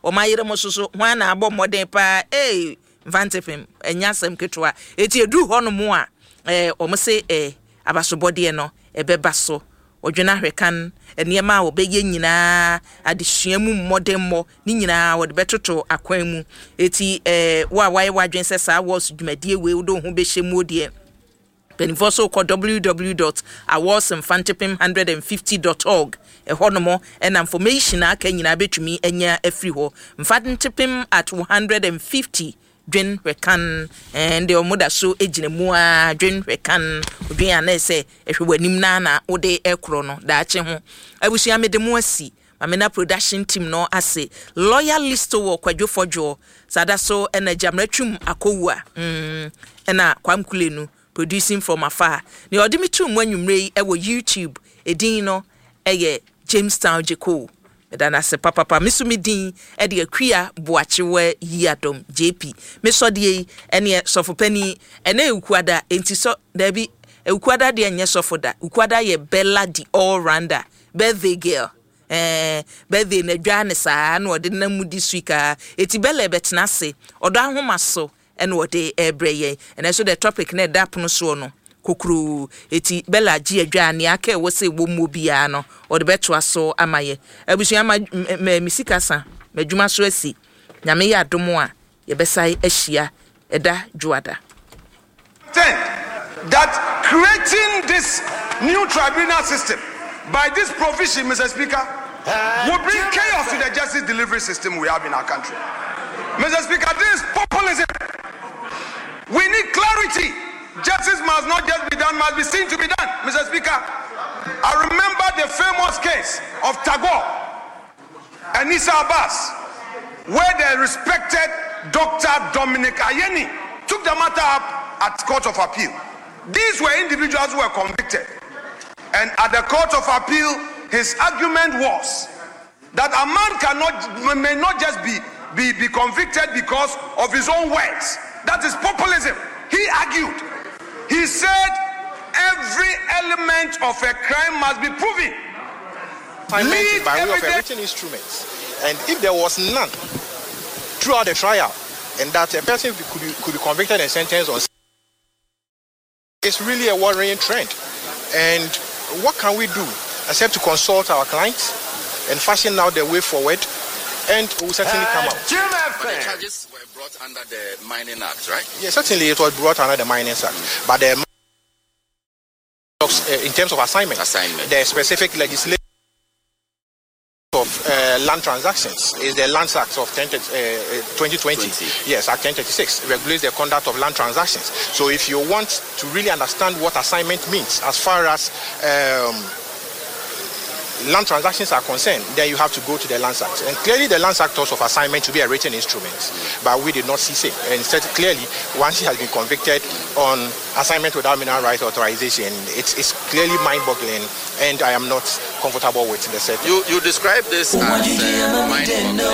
mayere mo so hwan na abɔ modern pa Mfantepim enyasem ketwa eti edu ho no mo a omo se abasobode no ebeba so odwena hwekan eniema a obeye nyina adesua mu modern mo ni nyina wode betoto akwan mu eti wa waye wadwen se sa was dwumadie we do ho behye mu odie Benivoso ko www.awardsinfantepim150.org ehonomo and information aka nyina betumi enya afri ho Mfantepim at 150 dwen rekan and the omoda so ejine mu a dwen rekan odwen ana se ehwewanim na wode ekro no da ache ho abusia mede mu asi Mamena production team no ase loyal list wo kwadwofodwo sada so ena jamratwum akowua ena kwamkulenu producing from afar ni odimitu mwanwumrei ewo YouTube edin no eye Jamestown Jeko medana se papa misumidin e de akua boachewe yiadom JP mesodie ene sofopani ene ukuada entiso dabi ukuada de enye sofoda ukuada ye Bella the all rounder birthday girl birthday na dwane saa na ode na mudi swika eti Bella betena se odo ahoma so ene ode ebreye ene so the topic na dap no so no kokuru eti Bella ji adwane aka wo se wo mobia no ode beto aso amaye abusu ama misikasa madwuma so asi nyame ya domo a ye besai ahia eda juada that creating this new tribunal system by this provision, Mr. Speaker, will bring chaos to the justice delivery system we have in our country. Mr. Speaker, this is populism. We need clarity. Justice must not just be done, must be seen to be done. Mr. Speaker, I remember the famous case of Tagore and Issa Abbas, where the respected Dr. Dominic Ayeni took the matter up at Court of Appeal. These were individuals who were convicted. And at the Court of Appeal, his argument was that a man may not just be convicted because of his own words. That is populism. He argued. He said every element of a crime must be proven. By way of a written instrument. And if there was none throughout the trial, and that a person could be convicted and sentenced on, it's really a worrying trend. And what can we do except to consult our clients and fashion out the way forward, and we will certainly come out. But the charges were brought under the Mining Act, right? Yes, certainly it was brought under the Mining Act. But the in terms of assignment, the specific legislation of land transactions is the Lands Act of 2020. Yes, Act 1036 regulates the conduct of land transactions. So if you want to really understand what assignment means as far as land transactions are concerned, then you have to go to the Lands Act. And clearly the Lands Act also of assignment to be a written instrument, but we did not see it. And instead, clearly, once he has been convicted on assignment without mineral rights authorization, it's clearly mind-boggling, and I am not comfortable with the setting. You describe this as mind-boggling.